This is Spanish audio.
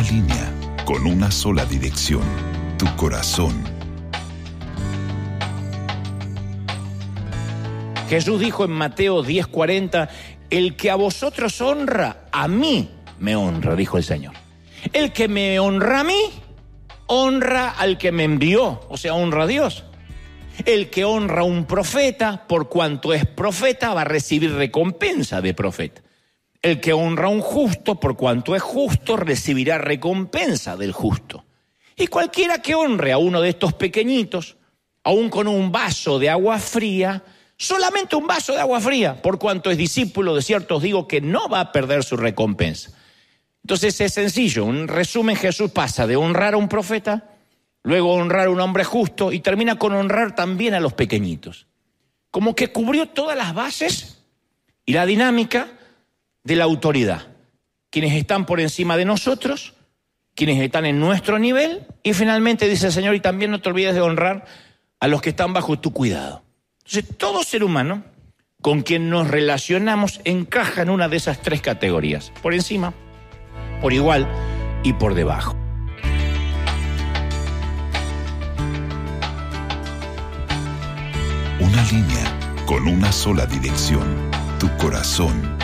línea con una sola dirección, tu corazón. Jesús dijo en Mateo 10:40, el que a vosotros honra, a mí me honra, dijo el Señor. El que me honra a mí, honra al que me envió, o sea, honra a Dios. El que honra a un profeta, por cuanto es profeta, va a recibir recompensa de profeta. El que honra a un justo, por cuanto es justo, recibirá recompensa del justo. Y cualquiera que honre a uno de estos pequeñitos, aun con un vaso de agua fría, solamente un vaso de agua fría, por cuanto es discípulo, de cierto os digo que no va a perder su recompensa. Entonces es sencillo, en resumen, Jesús pasa de honrar a un profeta, luego honrar a un hombre justo y termina con honrar también a los pequeñitos. Como que cubrió todas las bases y la dinámica de la autoridad. Quienes están por encima de nosotros, quienes están en nuestro nivel y finalmente dice el Señor, y también no te olvides de honrar a los que están bajo tu cuidado. Entonces todo ser humano con quien nos relacionamos encaja en una de esas tres categorías, por encima, por igual y por debajo. Una línea con una sola dirección, tu corazón.